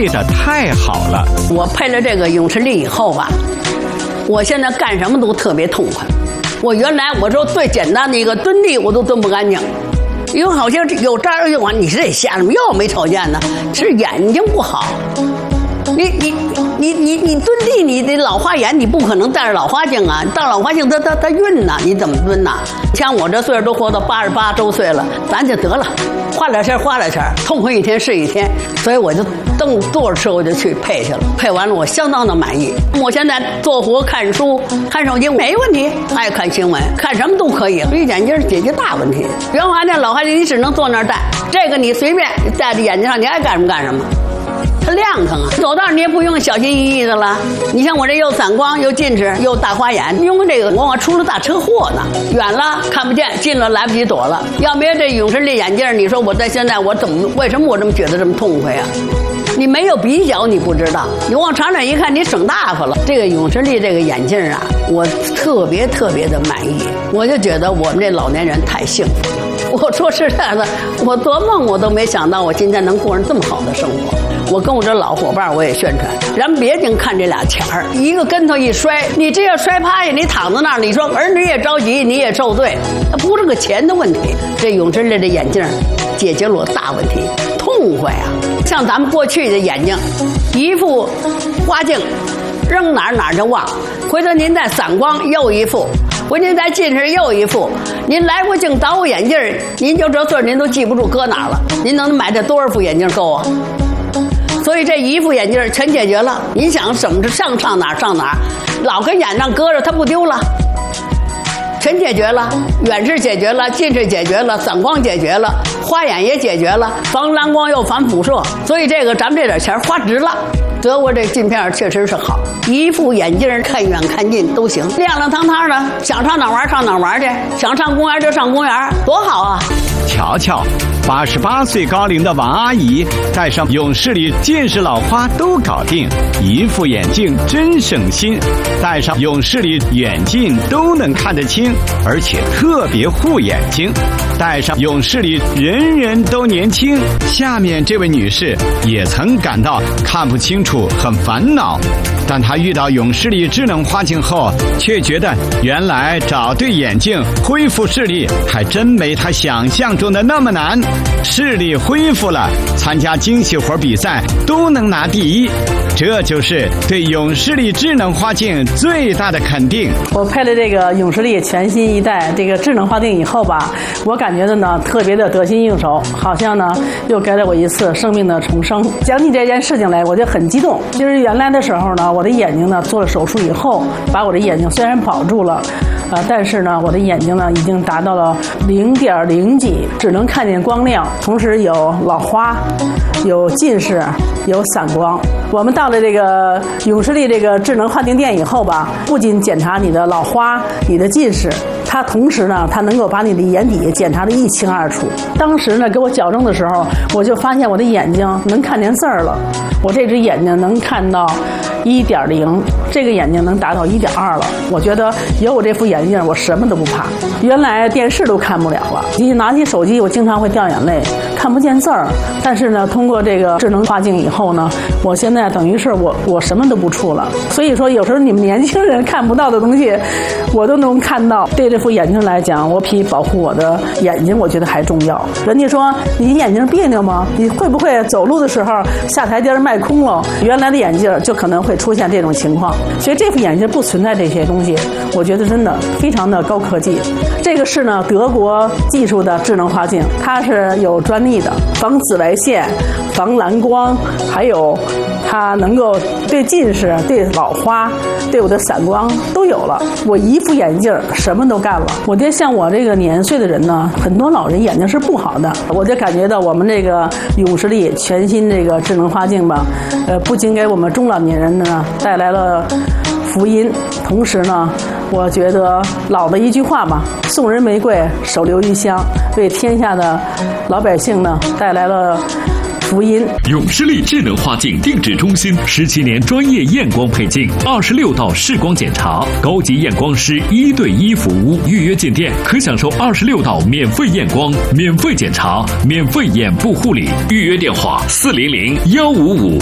配得太好了。 我配了这个永视力以后吧，我现在干什么都特别痛快。我原来我说最简单的一个蹲地我都蹲不干净，因为好像有这儿有完，你是得瞎什么又没瞅见呢？是眼睛不好。你蹲地，你得老花眼，你不可能戴着老花镜啊！戴老花镜它晕呐，你怎么蹲呐？像我这岁数都活到88周岁了，咱就得了，花点钱，痛快一天是一天。所以我就坐着车我就去配去了，配完了我相当的满意。我现在做活看书、看手机没问题，爱看新闻，看什么都可以。所以眼镜解决大问题。原来那老花镜你只能坐那儿戴，这个你随便戴在眼睛上，你爱干什么干什么。它亮堂啊，走道你也不用小心翼翼的了。你像我这又散光又近视又大花眼，用这个我出了大车祸呢，远了看不见，近了来不及躲了。要没有这永视力眼镜，你说我在现在我为什么我这么觉得这么痛快啊？你没有比较你不知道，你往长远一看你省大发了。这个永视力这个眼镜啊，我特别的满意，我就觉得我们这老年人太幸福了。我说实在的，我做梦我都没想到我今天能过上这么好的生活。我跟我这老伙伴我也宣传，咱别净看这俩钱儿，一个跟头一摔，你这要摔趴下，你躺在那儿，你说儿女也着急，你也受罪，它不是个钱的问题。这永视力的眼镜解决了我大问题，痛快啊！像咱们过去的眼睛，一副花镜，扔哪儿就忘，回头您再散光又一副。回您再近视又一副，您来回镜倒眼镜，您就这岁您都记不住搁哪儿了。您能买这多少副眼镜够啊？所以这一副眼镜全解决了。您想怎么着上哪儿，老跟眼上搁着它不丢了，全解决了。远视解决了，近视解决了，散光解决了，花眼也解决了，防蓝光又防辐射。所以这个咱们这点钱花值了。德国这镜片确实是好，一副眼镜看远看近都行，亮亮堂堂的，想上哪玩上哪玩去，想上公园就上公园，多好啊！ 瞧瞧，88岁高龄的王阿姨戴上永视力，近视老花都搞定，一副眼镜真省心。戴上永视力远近都能看得清，而且特别护眼睛。戴上永视力，人人都年轻。下面这位女士也曾感到看不清楚，很烦恼，但她遇到永视力智能花镜后，却觉得原来找对眼镜恢复视力还真没她想象中的那么难。视力恢复了，参加精细活比赛都能拿第一，这就是对永视力智能花镜最大的肯定。 我配了这个永视力全新一代这个智能花镜以后吧，我感觉的呢特别的得心应手，好像呢又给了我一次生命的重生。讲起这件事情来，我就很激动。就是原来的时候呢，我的眼睛呢做了手术以后，把我的眼睛虽然保住了，但是呢我的眼睛呢已经达到了0.0几，只能看见光亮，同时有老花，有近视，有散光。我们到了这个永视力这个智能花镜店以后吧，不仅检查你的老花、你的近视，它同时呢，它能够把你的眼底检查得一清二楚。当时呢，给我矫正的时候，我就发现我的眼睛能看见字儿了，我这只眼睛能看到1.0，这个眼睛能达到1.2了。我觉得有我这副眼镜，我什么都不怕。原来电视都看不了了，一拿起手机，我经常会掉眼泪，看不见字儿。但是呢，通过这个智能花镜以后呢，我现在等于是我什么都不触了。所以说，有时候你们年轻人看不到的东西，我都能看到。对这副眼镜来讲，我比保护我的眼睛，我觉得还重要。人家说你眼睛别扭吗？你会不会走路的时候下台阶迈空了？原来的眼镜就可能会出现这种情况，所以这副眼镜不存在这些东西，我觉得真的非常的高科技。这个是呢德国技术的智能花镜，它是有专利的，防紫外线、防蓝光，还有它能够对近视、对老花、对我的散光都有了。我一副眼镜什么都干了。我觉得像我这个年岁的人呢，很多老人眼睛是不好的，我就感觉到我们这个永视力全新这个智能花镜吧，不仅给我们中老年人呢带来了福音，同时呢，我觉得老的一句话嘛，送人玫瑰，手留余香，为天下的老百姓呢带来了福音。 永视力智能花镜定制中心17年专业验光配镜，26道视光检查，高级验光师1对1服务。预约进店可享受26道免费验光、免费检查、免费眼部护理。预约电话400-155